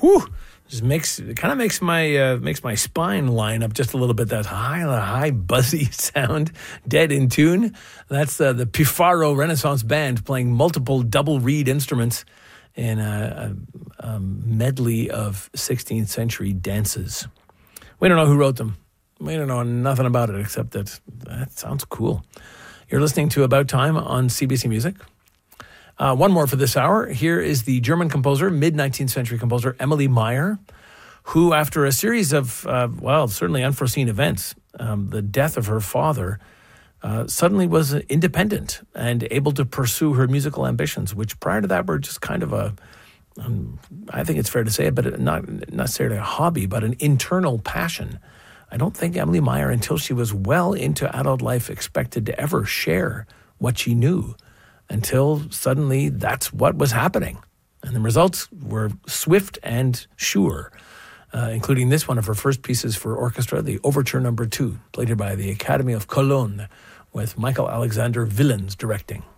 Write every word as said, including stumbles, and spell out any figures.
whew, just makes it kind of makes my uh, makes my spine line up just a little bit. That high, high buzzy sound, dead in tune. That's uh, the Pifaro Renaissance Band playing multiple double reed instruments in a, a, a medley of sixteenth century dances. We don't know who wrote them. We don't know nothing about it except that that sounds cool. You're listening to About Time on C B C Music. Uh, one more for this hour. Here is the German composer, mid-nineteenth century composer, Emily Meyer, who after a series of, uh, well, certainly unforeseen events, um, the death of her father, uh, suddenly was independent and able to pursue her musical ambitions, which prior to that were just kind of a, um, I think it's fair to say it, but not necessarily a hobby, but an internal passion. I don't think Emily Meyer, until she was well into adult life, expected to ever share what she knew, until suddenly that's what was happening. And the results were swift and sure, uh, including this one of her first pieces for orchestra, the Overture Number Two, played by the Academy of Cologne, with Michael Alexander Willens directing.